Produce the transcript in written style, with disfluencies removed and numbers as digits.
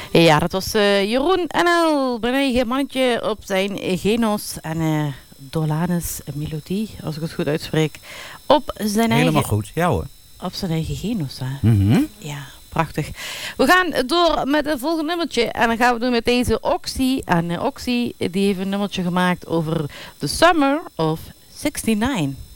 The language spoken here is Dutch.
Ja, dat was Jeroen NL. Mijn eigen mandje op zijn Genos. En Dolanes Melodie, als ik het goed uitspreek. Op zijn Helemaal eigen... goed, ja hoor. Op zijn eigen Genos, hè? Mhm. Ja, prachtig. We gaan door met het volgende nummertje. En dan gaan we doen met deze Oxy. En Oxy die heeft een nummertje gemaakt over The Summer of 69.